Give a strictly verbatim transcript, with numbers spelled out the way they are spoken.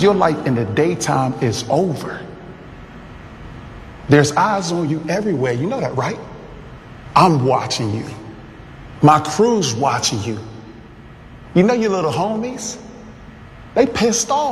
your life in the daytime is over. There's eyes on you everywhere. You know that, right? I'm watching you. My crew's watching you. You know your little homies? They pissed off.